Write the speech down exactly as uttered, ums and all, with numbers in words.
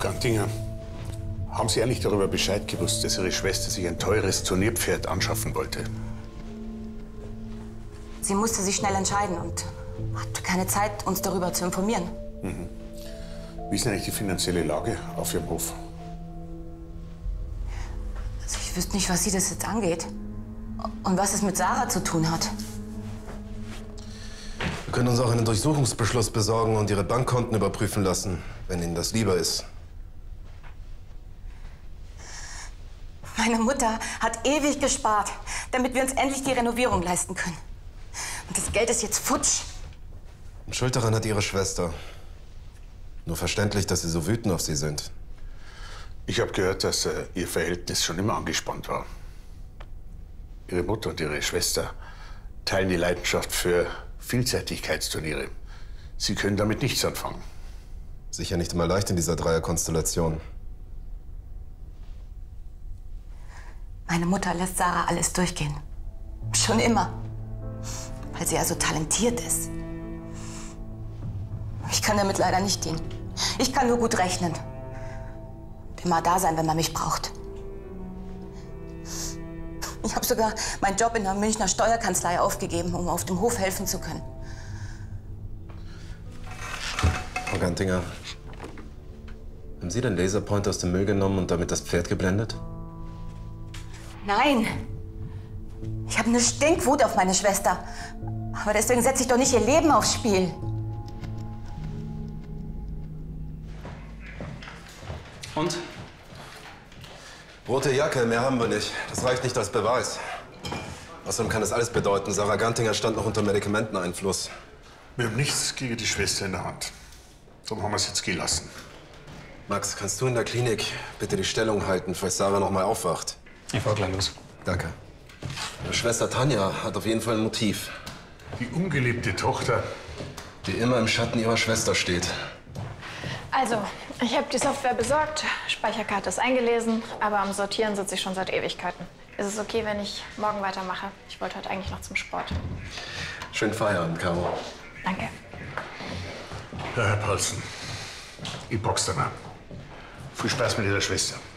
Gantinger, haben Sie eigentlich darüber Bescheid gewusst, dass Ihre Schwester sich ein teures Turnierpferd anschaffen wollte? Sie musste sich schnell entscheiden und hatte keine Zeit, uns darüber zu informieren. Mhm. Wie ist denn eigentlich die finanzielle Lage auf Ihrem Hof? Also ich wüsste nicht, was Sie das jetzt angeht. Und was es mit Sarah zu tun hat. Wir können uns auch einen Durchsuchungsbeschluss besorgen und Ihre Bankkonten überprüfen lassen, wenn Ihnen das lieber ist. Meine Mutter hat ewig gespart, damit wir uns endlich die Renovierung leisten können. Und das Geld ist jetzt futsch. Und Schuld daran hat Ihre Schwester. Nur verständlich, dass Sie so wütend auf Sie sind. Ich habe gehört, dass äh, Ihr Verhältnis schon immer angespannt war. Ihre Mutter und Ihre Schwester teilen die Leidenschaft für Vielseitigkeitsturniere. Sie können damit nichts anfangen. Sicher nicht immer leicht in dieser Dreierkonstellation. Meine Mutter lässt Sarah alles durchgehen. Schon immer. Weil sie ja so talentiert ist. Ich kann damit leider nicht dienen. Ich kann nur gut rechnen. Und immer da sein, wenn man mich braucht. Ich habe sogar meinen Job in der Münchner Steuerkanzlei aufgegeben, um auf dem Hof helfen zu können. Frau Gantinger, haben Sie den Laserpointer aus dem Müll genommen und damit das Pferd geblendet? Nein. Ich habe eine Stinkwut auf meine Schwester. Aber deswegen setze ich doch nicht ihr Leben aufs Spiel. Und? Rote Jacke, mehr haben wir nicht. Das reicht nicht als Beweis. Außerdem kann das alles bedeuten, Sarah Gantinger stand noch unter Medikamenteneinfluss. Wir haben nichts gegen die Schwester in der Hand. Darum haben wir es jetzt gelassen. Max, kannst du in der Klinik bitte die Stellung halten, falls Sarah noch mal aufwacht? Ich fahr gleich los. Danke. Ihre Schwester Tanja hat auf jeden Fall ein Motiv. Die ungeliebte Tochter, die immer im Schatten ihrer Schwester steht. Also, ich habe die Software besorgt, Speicherkarte ist eingelesen, aber am Sortieren sitze ich schon seit Ewigkeiten. Ist es okay, wenn ich morgen weitermache? Ich wollte heute eigentlich noch zum Sport. Schönen Feierabend, Caro. Danke. ja, Herr Paulsen, ich box dann mal. Viel Spaß mit Ihrer Schwester.